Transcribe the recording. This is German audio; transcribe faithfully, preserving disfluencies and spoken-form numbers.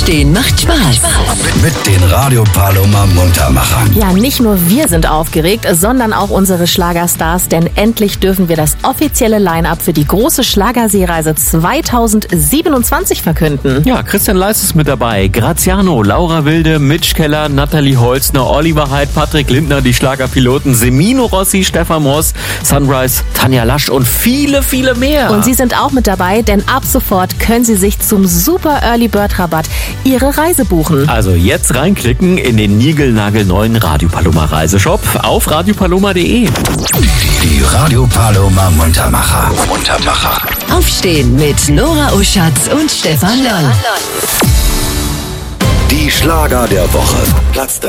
Aufstehen macht Spaß. Mit den Radio Paloma Muntermachern. Ja, nicht nur wir sind aufgeregt, sondern auch unsere Schlagerstars, denn endlich dürfen wir das offizielle Line-Up für die große Schlagerseereise zweitausendsiebenundzwanzig verkünden. Ja, Christian Leis ist mit dabei, Graziano, Laura Wilde, Mitch Keller, Nathalie Holzner, Oliver Heid, Patrick Lindner, die Schlagerpiloten, Semino Rossi, Stefan Moss, Sunrise, Tanja Lasch und viele, viele mehr. Und Sie sind auch mit dabei, denn ab sofort können Sie sich zum Super Early Bird Rabatt Ihre Reise buchen. Also jetzt reinklicken in den niegelnagelneuen Radio Paloma Reiseshop auf radio paloma punkt de. Die Radio Paloma Muntermacher. Muntermacher. Aufstehen mit Nora Uschatz und Stefan Loll. Die Schlager der Woche. Platz drei.